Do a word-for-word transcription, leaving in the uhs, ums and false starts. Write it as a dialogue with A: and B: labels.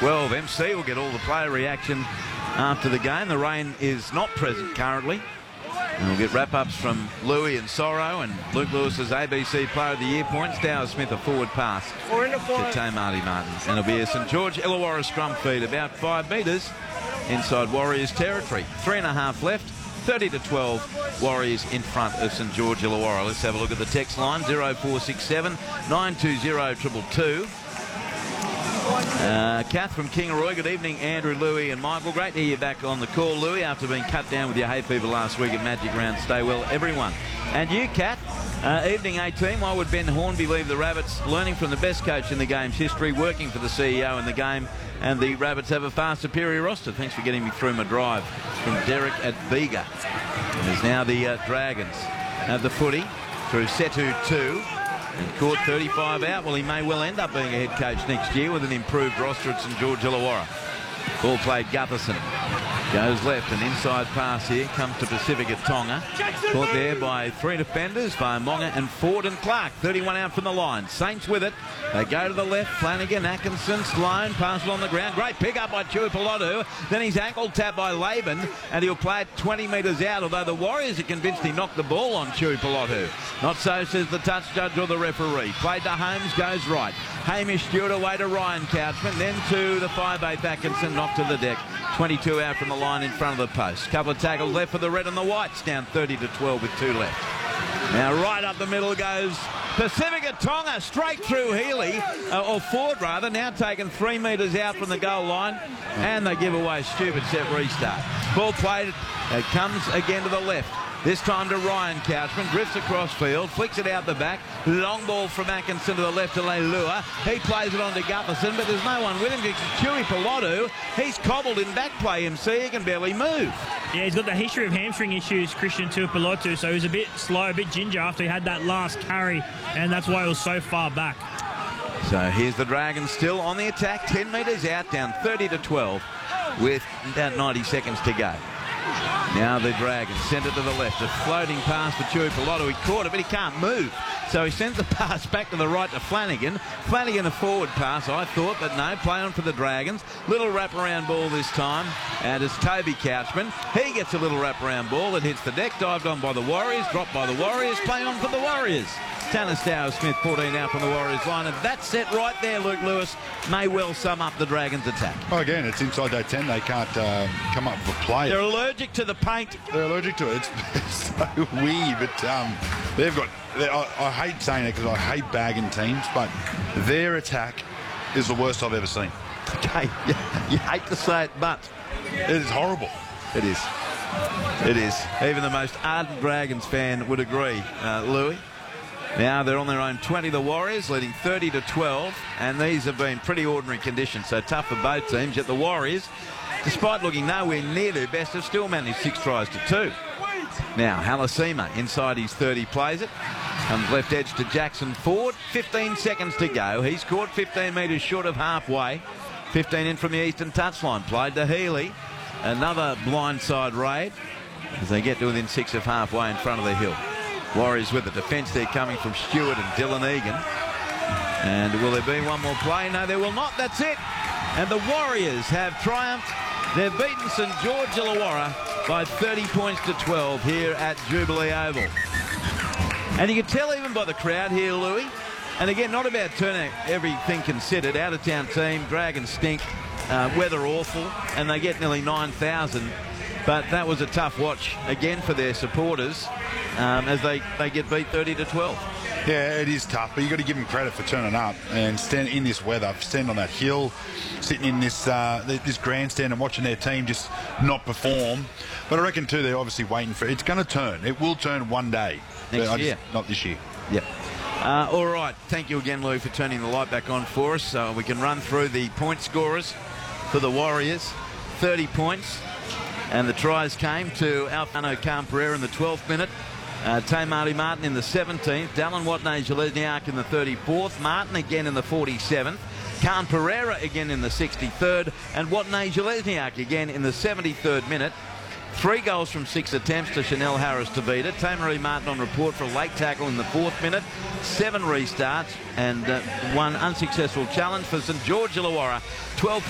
A: twelve. M C will get all the player reaction after the game. The rain is not present currently. And we'll get wrap-ups from Louis and Sorrow and Luke Lewis's A B C Player of the Year points. Dower Smith a forward pass to Tamati Martin. And it'll be a St George Illawarra scrum feed about five metres inside Warriors territory. Three and a half left. thirty to twelve. Warriors in front of St George Illawarra. Let's have a look at the text line. zero four six seven nine two zero two two two. Uh, Kath from Kingaroy. Good evening, Andrew, Louis and Michael. Great to hear you back on the call, Louis, after being cut down with your hay fever last week at Magic Round. Stay well, everyone. And you, Kath. Uh, evening eighteen. Why would Ben Hornby leave the Rabbits? Learning from the best coach in the game's history, working for the C E O in the game, and the Rabbits have a far superior roster. Thanks for getting me through my drive. From Derek at Bega. There's now the uh, Dragons have the footy through Setu two. And caught thirty-five out. Well, he may well end up being a head coach next year with an improved roster at St George Illawarra. Ball played Gutherson. Goes left, an inside pass here. Comes to Pacifica Tonga. Caught there by three defenders, Monga and Ford and Clark. thirty-one out from the line. Saints with it. They go to the left. Flanagan, Atkinson, Sloan. Pass it on the ground. Great pick up by Tuipulotu. Then he's ankle tapped by Laban. And he'll play it twenty metres out. Although the Warriors are convinced he knocked the ball on Tuipulotu. Not so, says the touch judge or the referee. Played to Holmes, goes right. Hamish Stewart away to Ryan Couchman. Then to the five eighth Atkinson. Knocked to the deck. twenty-two out from the line in front of the post. Couple of tackles left for the red and the whites. Down thirty to twelve with two left. Now right up the middle goes Pacifica Tonga, straight through Healy, uh, or Ford rather, now taken three metres out from the goal line, and they give away a stupid set restart. Ball played, it comes again to the left. This time to Ryan Couchman, drifts across field, flicks it out the back. Long ball from Atkinson to the left to Leilua. He plays it on to Gutherson, but there's no one with him. It's Tuipulotu. He's cobbled in back play, M C. He can barely move.
B: Yeah, he's got the history of hamstring issues, Christian Tuipulotu, so he was a bit slow, a bit ginger after he had that last carry, and that's why he was so far back.
A: So here's the Dragons still on the attack, ten metres out, down thirty to twelve, with about ninety seconds to go. Now the Dragons send it to the left. A floating pass for Tuipulotu. He caught it, but he can't move. So he sends the pass back to the right to Flanagan. Flanagan a forward pass, I thought, but no. Play on for the Dragons. Little wraparound ball this time. And it's Toby Couchman. He gets a little wraparound ball that hits the deck. Dived on by the Warriors. Dropped by the Warriors. Play on for the Warriors. Tanner Dower Smith, fourteen out from the Warriors line. And that set right there, Luke Lewis, may well sum up the Dragons' attack.
C: Well, again, it's inside that ten. They can't uh, come up with a play.
A: They're allergic to the paint.
C: They're allergic to it. It's, it's so weird. But um, they've got... I, I hate saying it because I hate bagging teams, but their attack is the worst I've ever seen.
A: Okay, you hate to say it, but...
C: It is horrible.
A: It is. It is. Even the most ardent Dragons fan would agree, uh, Louis. Now they're on their own twenty, the Warriors, leading thirty to twelve, and these have been pretty ordinary conditions, so tough for both teams. Yet the Warriors, despite looking nowhere near their best, have still managed six tries to two. Now Halasima inside his thirty plays it. Comes left edge to Jackson Ford. fifteen seconds to go. He's caught fifteen metres short of halfway. fifteen in from the eastern touchline. Played to Healy. Another blindside raid as they get to within six of halfway in front of the hill. Warriors with the defence there coming from Stewart and Dylan Egan. And will there be one more play? No, there will not. That's it. And the Warriors have triumphed. They've beaten St George Illawarra by thirty points to twelve here at Jubilee Oval. And you can tell even by the crowd here, Louis. And again, not about turnout, everything considered. Out-of-town team, Dragons stink, uh, weather awful, and they get nearly nine thousand. But that was a tough watch, again, for their supporters um, as they, they get beat thirty to twelve.
C: Yeah, it is tough, but you've got to give them credit for turning up and stand in this weather, stand on that hill, sitting in this uh, this grandstand and watching their team just not perform. But I reckon, too, they're obviously waiting for it. It's going to turn. It will turn one day.
A: Next year.
C: Just, not this year.
A: Yep. Uh, all right. Thank you again, Lou, for turning the light back on for us so we can run through the point scorers for the Warriors. thirty points. And the tries came to Alfano Khan-Pereira in the twelfth minute. Uh, Tamati Martin in the seventeenth. Dallin Watney-Zalesniak in the thirty-fourth. Martin again in the forty-seventh. Khan-Pereira again in the sixty-third. And Watney-Zalesniak again in the seventy-third minute. Three goals from six attempts to Chanel Harris-Tavita. Tamari Martin on report for a late tackle in the fourth minute. Seven restarts and uh, one unsuccessful challenge for St George Illawarra. twelve